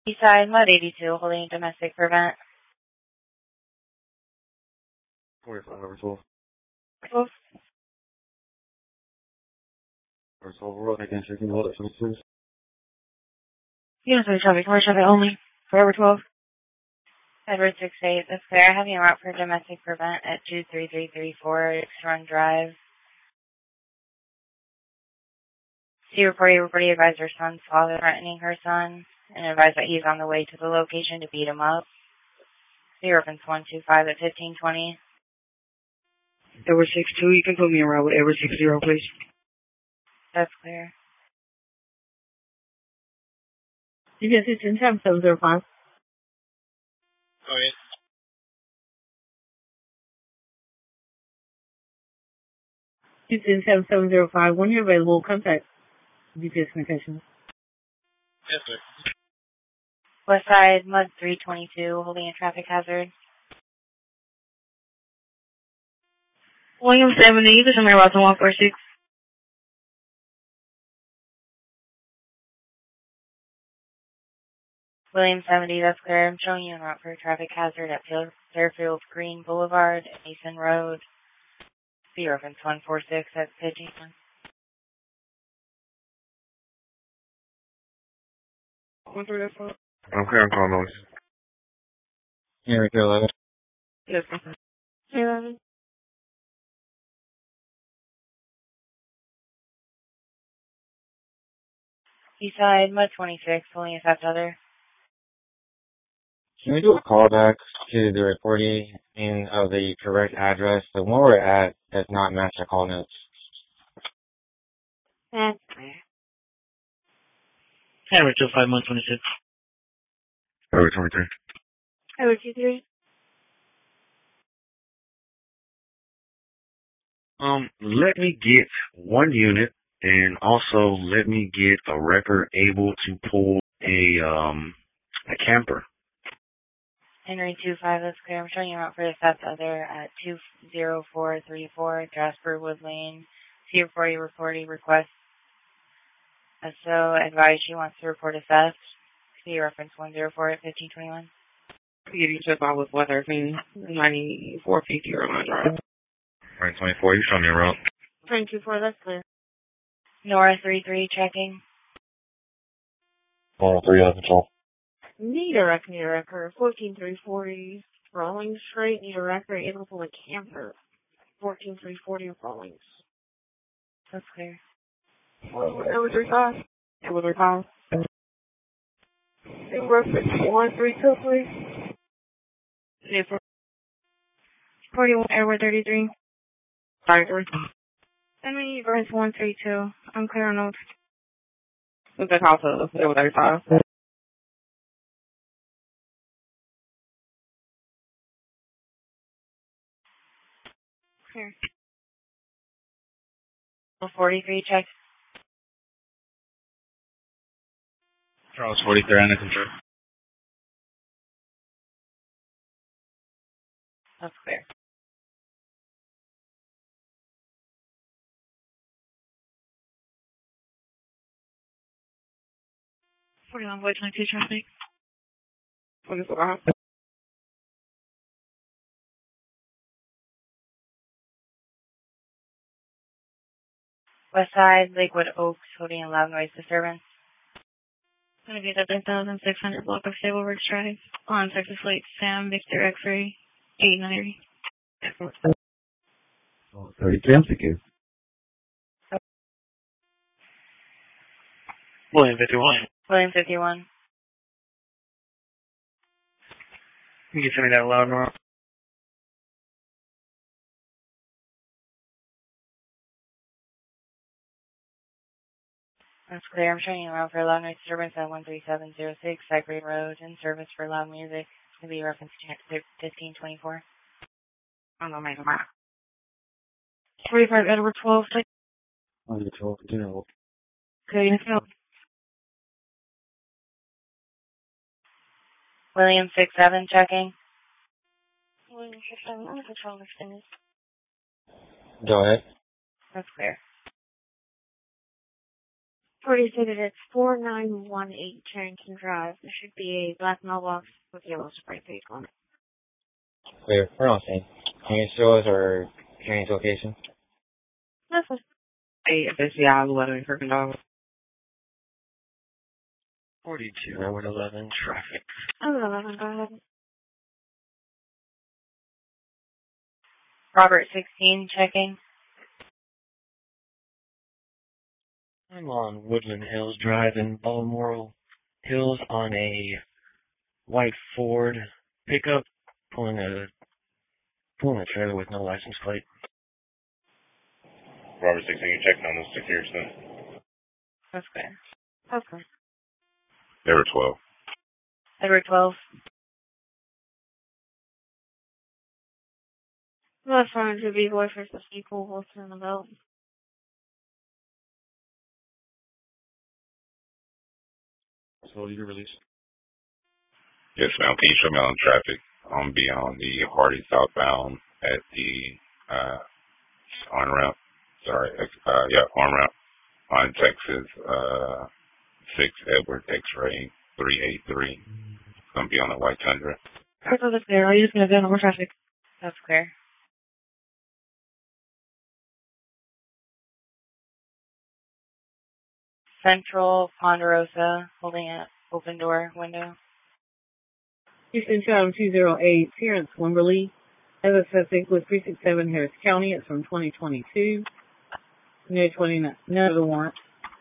Eastside, Mud 82, holding domestic prevent. 45 over 12. 12. Over 12 world, I can't check in hold it for the please. Unit 3 traffic, commercial traffic only. Forever 12. Edward 68, that's clear. I have you out for domestic prevent at 23334 Run Drive. See report you advised her son's father threatening her son and advised that he's on the way to the location to beat him up. See reference 125 at 1520. Edward 62, you can put me around with Edward 60, please. That's clear. You can see 705. Oh, yeah. Houston 7705. When you're available, contact GPS Communications. Yes, sir. West Side, Mud 322, holding a traffic hazard. William 70, this is my route to 146. William 70, that's clear. I'm showing you en route for a traffic hazard at Fairfield Green Boulevard, Mason Road. See reference 146 at 51. One through that phone. I'm clear on call noise. Yeah, right there, 11. Yes, sir. 11. Eastside, Mud 26, holding a theft other. Can we do a callback to the reporting of the correct address? The one we're at does not match the call notes. That's clear. Edward 25, 126. Over 23. Edward 23. Let me get one unit and also let me get a record able to pull a camper. Henry 25, that's clear. I'm showing you out for the theft other at 20434 Jasper Wood Lane. See before you request. So advise she wants to report a theft. See reference 104 at 1521. Give you check out with weather, 9450 Run Drive. Right, 24, you show me a route. 324, that's clear. Nora 33, checking. 3 out of control. Need a record. 14340 Rawlings Street. Need a record able to pull a camper. 14340 Rawlings. That's clear. Number 35. Number 35. Reference 132, please. Yeah, 41 Edward 33. Sorry, 3. Send me reference 132. I'm clear on notes. What's that call to Edward 35? Here. 43, check. Charles 43 under control. That's clear. Boy 22 traffic. What is it? West Side, Lakewood Oaks, holding a loud noise disturbance. Going to be the 3600 block of Stable Ridge Drive on Texas Lake, Sam Victor X-ray 890. 33, I'm thinking. William 51. William 51. You can send me that loud route. That's clear. I'm showing you around for loud noise disturbance at 13706 Cypress Road in service for loud music. It's going to be reference 1524. I'm going to make a map. 45 Edward 12. Under 12, continue. Good. William 67 checking. William 67, I'm control extended. Go ahead. That's clear. it's 4918 Charrington Drive. There should be a black mailbox with yellow spray paint on it. Clear. We're on scene. Can you show us our hearing's location? That's it. Hey, FSCI 11 Kirkendall. 42 Route 11 traffic. Oh, 11, go ahead. Robert 16 checking. I'm on Woodland Hills Drive in Balmoral Hills on a white Ford pickup, pulling a trailer with no license plate. Robert 16, you checking on this secure soon. That's clear. Okay. Number 12. Edward 12. Left front to be boyfriend with equal wolf in the belt. So you release? Yes, ma'am. Can you show me on traffic? I'm be on the Hardy southbound at the on-ramp. Sorry, on-ramp on Texas 6 Edward X-ray 383. It's going to be on the white Tundra. Crystal, that's clear. Are you just going to go over traffic? That's clear. Central Ponderosa holding an open door window. Houston Child 208, Terrence Wimberly. As a suspect with Precinct 7 Harris County. It's from 2022. No 29. None of the warrants.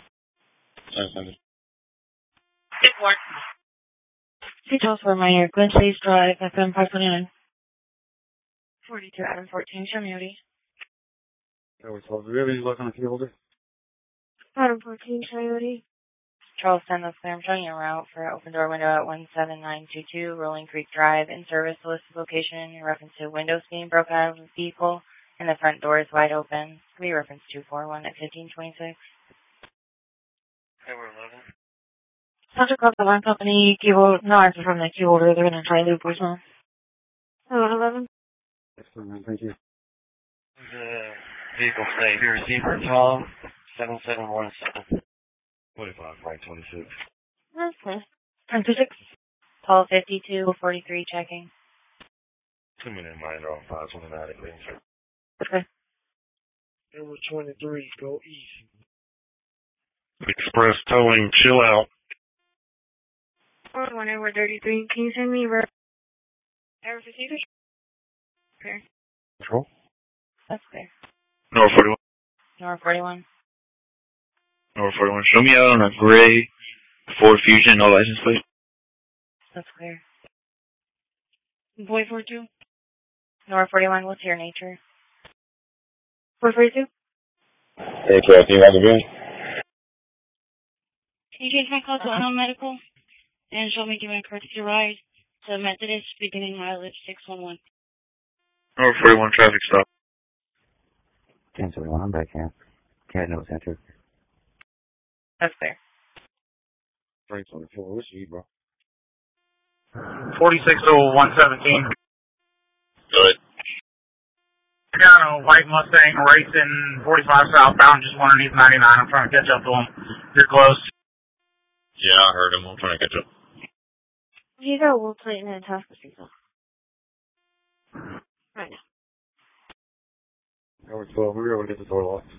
Good warrant. Details for Minor Glen Chase Drive, FM 529. 42 Adam 14, Coyote. Do we have any luck on the key holder? Adam 14, Coyote. Charleston, that's clear. I'm showing you a route for open door window at 17922 Rolling Creek Drive. In service, the listed location in reference to windows being broken out of the vehicle and the front door is wide open. We reference 241 at 1526. Edward 11. Santa Cruz Line Company, keyboard, no answer from the key holder. They're going to try to loop or something. 11. Thank you. The vehicle say receiver tall 7717. 45, right, 26. Okay. 1026. Paul 52 43 checking. 2 minute minor on 5 automatically. Okay. Number 23, go easy. Express towing, chill out. 41 over 33. Can you send me error receiver? Okay. Control? That's clear. North 41. North 41. North 41. Show me out on a gray Ford Fusion, no license plate. That's clear. Boy 42. North 41, what's your nature? 442. Hey, Kathy, how's it been? Can you change my call to unknown medical? And show me give me a courtesy ride to Methodist beginning mileage 611. North 41 traffic stop. 1071, I'm back here. Cat no center. That's clear. Right on the floor. What's you, bro? 460117. Good. I got a white Mustang racing 45 southbound, just one underneath 99. I'm trying to catch up to him. You're close. Yeah, I heard him. I'm trying to catch up. You got a wool plate and a task receiver. Right now. Number 12, we're going to get the door locked.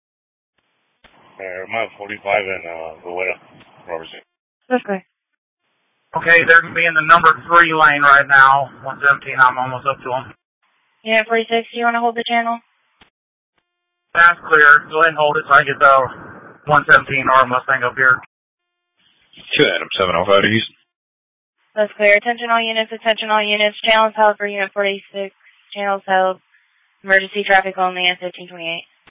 I'm at 45 and Louetta, Robert 6. That's great. Okay, they're going to be in the number 3 lane right now. 117, I'm almost up to them. Yeah, 46, do you want to hold the channel? That's clear. Go ahead and hold it so I get the 117 or Mustang up here. 2 Adam 705 to Houston. That's clear. Attention all units, attention all units. Channels held for Unit 46. Channels held. Emergency traffic only at 1528.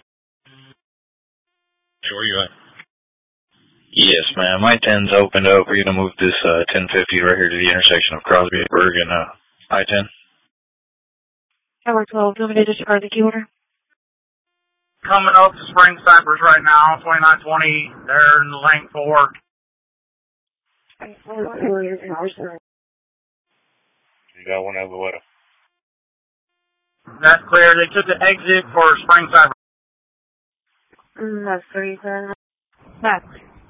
Hey, where you at? Yes, ma'am. My 10's opened up. We're going to move this 1050 right here to the intersection of Crosbyburg and I-10. Tower 12, do you want me to disregard the key order? Coming up to Spring Cypress right now, 2920. They're in lane 4. You got one at Louetta. That's clear. They took the exit for Spring Cypress. That's 37. Back.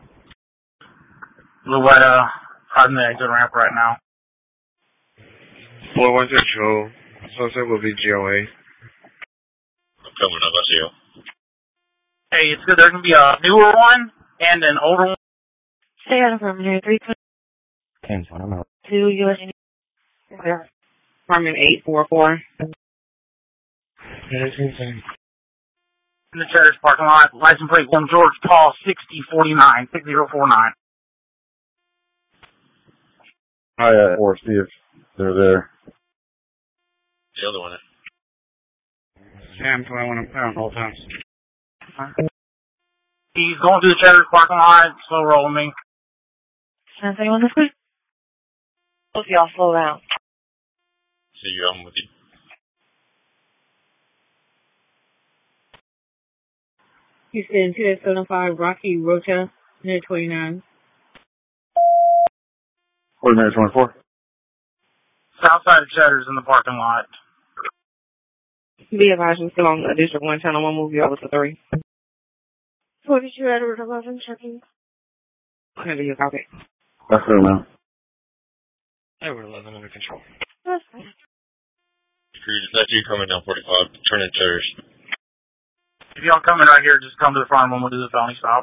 Blue White, on the exit ramp right now. 4-1 Central. Sunset will be GOA. Coming up, I see you. Hey, it's good. There's going to be a newer one and an older one. Stay out of Terminator 10, I'm out. 2 U.S. Clear. Department 844. In the Cheddar's parking lot. License plate 1 George Paul 6049. 6049. Hi, or see if they're there. The other one. Sam, 21 pound, whole time. He's going through the Cheddar's parking lot. Slow rolling me. Can I say one this quick? Both of y'all slow down. See you, I'm with you. Houston 2875 Rocky Rocha, near 29. Coordinator 24. South side of Cheddar's in the parking lot. Be advised, I'm still on the District 1 channel. We'll move you over to 3. 42 Edward 11, checking. Okay, do you copy? That's it, man. Edward 11 under control. That's fine. That's you coming down 45, turning Cheddar's. If y'all coming right here, just come to the front when we'll do the felony stop.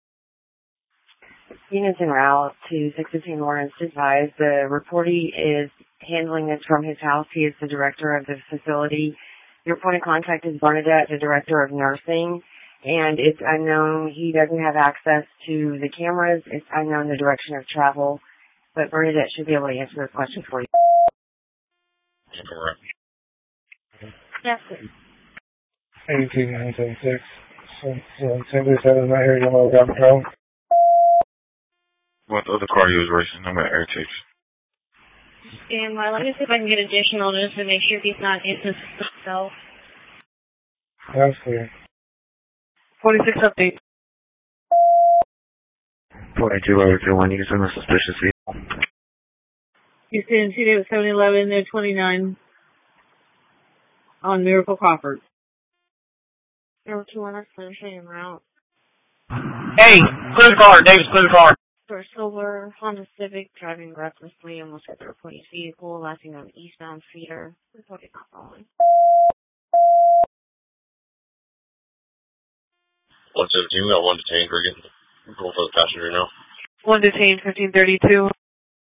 Units en route to 615 Lawrence advised the reportee is handling this from his house. He is the director of the facility. Your point of contact is Bernadette, the director of nursing, and it's unknown. He doesn't have access to the cameras. It's unknown the direction of travel, but Bernadette should be able to answer those questions for you. Correct. Yes, sir. 82976. 1037, not here, you'll know ground control. What other car you was racing? I'm at Air Takes. Stand by. Let me see if I can get additional just to make sure he's not into himself. That's clear. 46 update. 42 over 21, you can send a suspicious vehicle. Houston 2811, near 29. On Miracle Crawford. Number 200, finishing en route. Hey, clear the car. Davis, clear the car. For silver Honda Civic, driving recklessly, almost hit the reporting vehicle, lasting on eastbound feeder. Reported not following. 117, we got one detained. We're going for the passenger now. 1 detained, 1532.